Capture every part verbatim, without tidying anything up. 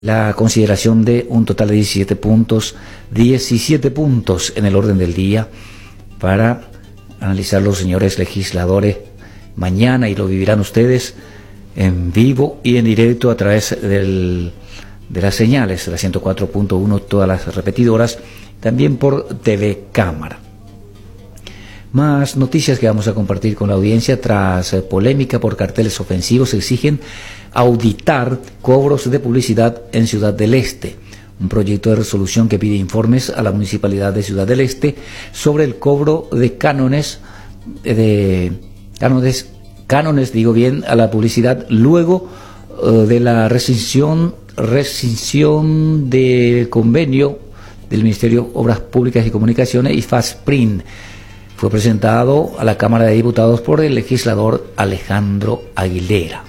La consideración de un total de diecisiete puntos, diecisiete puntos en el orden del día para analizar los señores legisladores mañana, y lo vivirán ustedes en vivo y en directo a través del, de las señales, la ciento cuatro punto uno, todas las repetidoras, también por T V Cámara. Más noticias que vamos a compartir con la audiencia. Tras eh, polémica por carteles ofensivos, exigen auditar cobros de publicidad en Ciudad del Este. Un proyecto de resolución que pide informes a la Municipalidad de Ciudad del Este sobre el cobro de cánones, de cánones, cánones, digo bien, a la publicidad luego eh, de la rescisión, rescisión del convenio del Ministerio de Obras Públicas y Comunicaciones y FASPRIN. Fue presentado a la Cámara de Diputados por el legislador Alejandro Aguilera.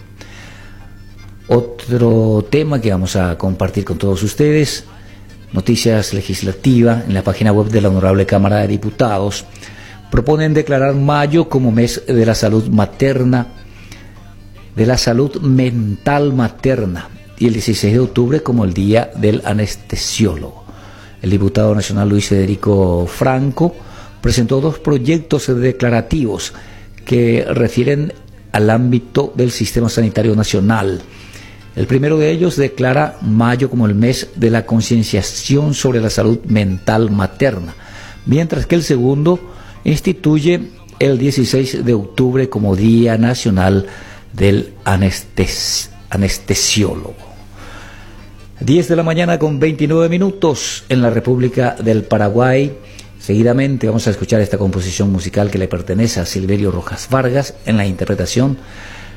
Otro tema que vamos a compartir con todos ustedes, noticias legislativas. En la página web de la Honorable Cámara de Diputados proponen declarar mayo como mes de la salud materna, de la salud mental materna, y el dieciséis de octubre como el Día del Anestesiólogo. El diputado nacional Luis Federico Franco presentó dos proyectos declarativos que refieren al ámbito del sistema sanitario nacional. El primero de ellos declara mayo como el mes de la concienciación sobre la salud mental materna, mientras que el segundo instituye el dieciséis de octubre como Día Nacional del Anestes- Anestesiólogo. diez de la mañana con veintinueve minutos en la República del Paraguay. Seguidamente vamos a escuchar esta composición musical que le pertenece a Silverio Rojas Vargas en la interpretación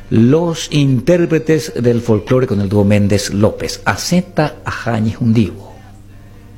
Los Intérpretes del Folclore con el dúo Méndez López, Aceta Ajañe Jundivo.